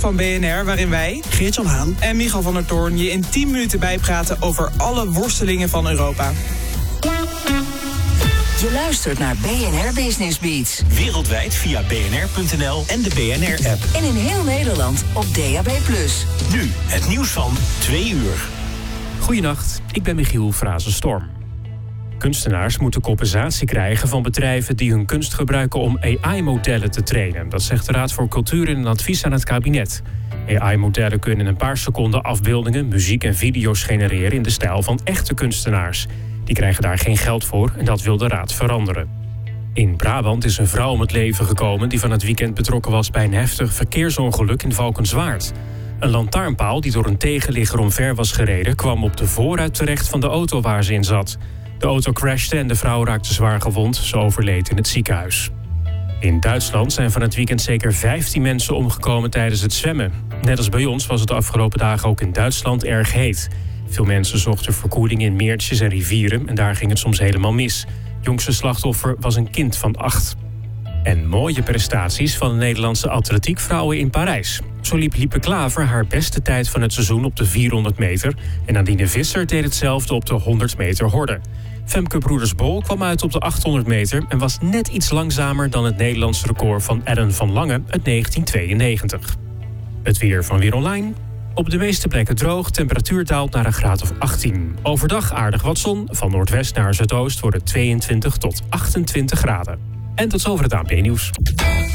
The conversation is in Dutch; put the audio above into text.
van BNR, waarin wij, Geert-Jan Haan en Michal van der Toorn, je in 10 minuten bijpraten over alle worstelingen van Europa. Je luistert naar BNR Business Beats. Wereldwijd via bnr.nl en de BNR-app. En in heel Nederland op DAB+. Nu het nieuws van 2 uur. Goedenacht, ik ben Michiel Frazenstorm. Kunstenaars moeten compensatie krijgen van bedrijven die hun kunst gebruiken om AI-modellen te trainen. Dat zegt de Raad voor Cultuur in een advies aan het kabinet. AI-modellen kunnen in een paar seconden afbeeldingen, muziek en video's genereren in de stijl van echte kunstenaars. Die krijgen daar geen geld voor en dat wil de Raad veranderen. In Brabant is een vrouw om het leven gekomen die van het weekend betrokken was bij een heftig verkeersongeluk in Valkenswaard. Een lantaarnpaal die door een tegenligger omver was gereden kwam op de voorruit terecht van de auto waar ze in zat. De auto crashte en de vrouw raakte zwaar gewond. Ze overleed in het ziekenhuis. In Duitsland zijn van het weekend zeker 15 mensen omgekomen tijdens het zwemmen. Net als bij ons was het de afgelopen dagen ook in Duitsland erg heet. Veel mensen zochten verkoeling in meertjes en rivieren en daar ging het soms helemaal mis. Het jongste slachtoffer was een kind van 8. En mooie prestaties van de Nederlandse atletiekvrouwen in Parijs. Zo liep Lieke Klaver haar beste tijd van het seizoen op de 400 meter... en Nadine Visser deed hetzelfde op de 100 meter horde. Femke Broeders-Bol kwam uit op de 800 meter... en was net iets langzamer dan het Nederlandse record van Ellen van Lange uit 1992. Het weer van Weer Online. Op de meeste plekken droog, temperatuur daalt naar een graad of 18. Overdag aardig wat zon, van noordwest naar zuidoost wordt het 22 tot 28 graden. En tot zover het ANP-nieuws.